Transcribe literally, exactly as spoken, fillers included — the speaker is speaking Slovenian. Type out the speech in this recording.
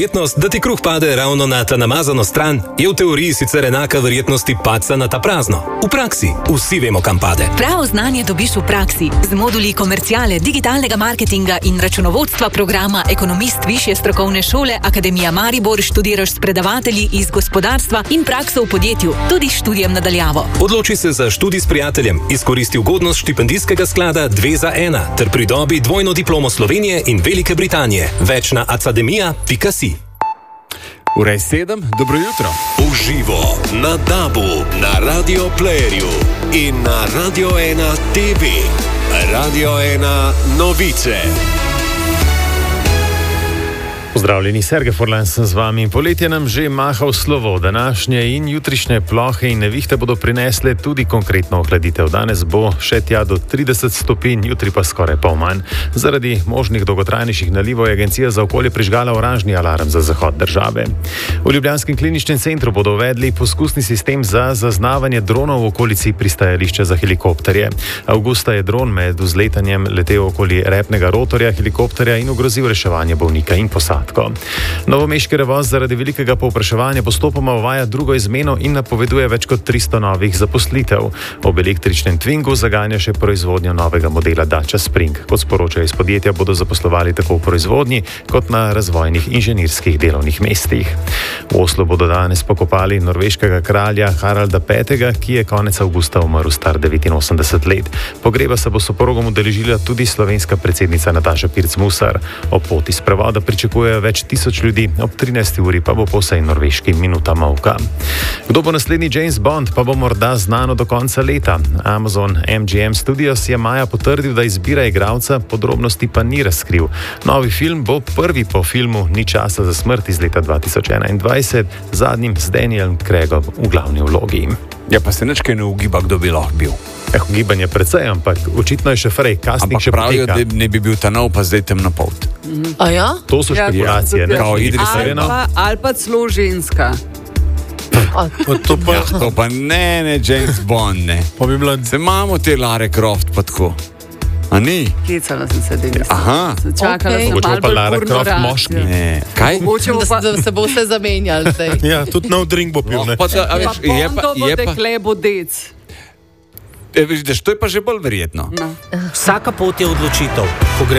Verjetnost, da ti kruh pade ravno na ta namazano stran, je v teoriji sicer enaka verjetnosti padca na ta prazno. V praksi vsi vemo, kam pade. Pravo znanje dobiš v praksi z moduli komerciale, digitalnega marketinga in računovodstva programa Ekonomist Višje strokovne šole Akademija Maribor študiraš s predavatelji iz gospodarstva in prakso v podjetju, tudi s študijem nadaljavo. Odloči se za študij s prijateljem, izkoristi ugodnost štipendijskega sklada dve za ena ter pridobi dvojno diplomo Slovenije in Velike Britanije. Več na academija pika si. Ura je sedem, dobro jutro. Uživo na Dabu, na Radio Playerju in na Radio ena T V. Radio ena novice. Pozdravljeni, Sergej Forlan sem z vami. Poletje nam že maha v slovo. Današnje in jutrišnje plohe in nevihte bodo prinesle tudi konkretno ohladitev. Danes bo še tja do trideset stopinj, jutri pa skoraj pol manj. Zaradi možnih dolgotrajnejših nalivov je Agencija za okolje prižgala oranžni alarm za zahod države. V ljubljanskem kliničnem centru bodo uvedli poskusni sistem za zaznavanje dronov v okolici pristajališča za helikopterje. Avgusta je dron med vzletanjem letel okoli repnega rotorja helikopterja in ogrozil reševanje bolnika in posadk. Novomeški Revoz zaradi velikega povpraševanja postopoma uvaja drugo izmeno in napoveduje več kot tristo novih zaposlitev. Ob električnem Twingu zaganja še proizvodnjo novega modela Dacia Spring. Kot sporočajo iz podjetja, bodo zaposlovali tako v proizvodnji kot na razvojnih inženirskih delovnih mestih. V Oslu bodo danes pokopali norveškega kralja Haralda petega, ki je konec avgusta umrl star devetinosemdeset let. Pogreba se bo s soprogom udeležila tudi slovenska predsednica Nataša Pirc Musar. Ob poti sprevoda pričakuje več tisoč ljudi, ob trinajsti uri pa bo po vsej Norveški minuta molka. Kdo bo naslednji James Bond, pa bo morda znano do konca leta. Amazon M G M Studios je maja potrdil, da izbira igralca, podrobnosti pa ni razkril. Novi film bo prvi po filmu Ni časa za smrt iz leta dva tisoč enaindvajset, zadnjim z Danielom Craigom v glavni vlogi. Ja, pa se nič kaj ne ugiba, kdo bi lahko bil. Eh, ugibanje precej, ampak očitno je še frej, casting Ampak še pravijo, poteka. da ne bi bil ta nov, pa zdaj temnopolt. A ja? To so špekulacije, ne? Kao Idris Ali Elba. pa, ali pa celo ženska. To pa, ja, to pa ne, ne, James Bond, ne. Pa bi bila... Se imamo te Lara Croft pa tako. A ni? Kecala sem se, Denis. Aha. Sem čakala, Okej. sem Mogoče malo pa bolj Lara burno Croft reakcijo. moški. Ne. Kaj? Mogoče bo Da, pa... se- da se bo vse zamenjali zdaj. Ja, tudi nov drink bo pil, ne? Pa, da, a Pa veš, je pa, Bondo bo je pa, dekle bodec. e, vidiš, to je pa že bolj verjetno. No. Vsaka pot je odločitev. Ko gre